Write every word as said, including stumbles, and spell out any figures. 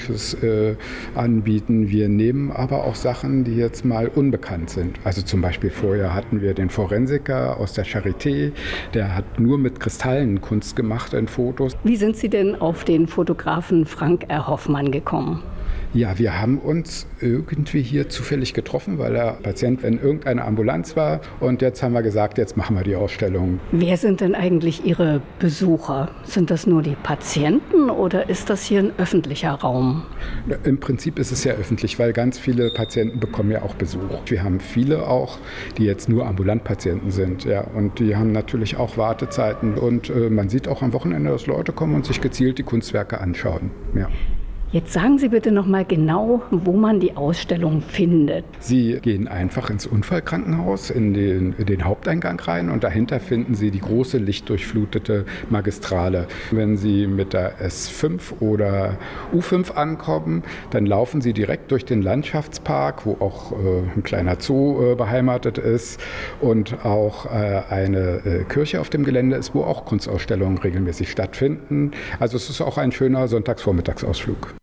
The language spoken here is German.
Ähnliches äh, anbieten. Wir nehmen aber auch Sachen, die jetzt mal unbekannt sind. Also zum Beispiel vorher hatten wir den Forensiker aus der Charité, der hat nur mit Kristallen Kunst gemacht in Fotos. Wie sind Sie denn auf den Fotografen Frank R. Hoffmann gekommen? Ja, wir haben uns irgendwie hier zufällig getroffen, weil der Patient in irgendeiner Ambulanz war. Und jetzt haben wir gesagt, jetzt machen wir die Ausstellung. Wer sind denn eigentlich Ihre Besucher? Sind das nur die Patienten oder ist das hier ein öffentlicher Raum? Im Prinzip ist es ja öffentlich, weil ganz viele Patienten bekommen ja auch Besuch. Wir haben viele auch, die jetzt nur Ambulantpatienten sind. Ja, und die haben natürlich auch Wartezeiten. Und äh, man sieht auch am Wochenende, dass Leute kommen und sich gezielt die Kunstwerke anschauen. Ja. Jetzt sagen Sie bitte noch mal genau, wo man die Ausstellung findet. Sie gehen einfach ins Unfallkrankenhaus, in den, in den Haupteingang rein und dahinter finden Sie die große lichtdurchflutete Magistrale. Wenn Sie mit der S fünf oder U fünf ankommen, dann laufen Sie direkt durch den Landschaftspark, wo auch äh, ein kleiner Zoo äh, beheimatet ist und auch äh, eine äh, Kirche auf dem Gelände ist, wo auch Kunstausstellungen regelmäßig stattfinden. Also es ist auch ein schöner Sonntagsvormittagsausflug.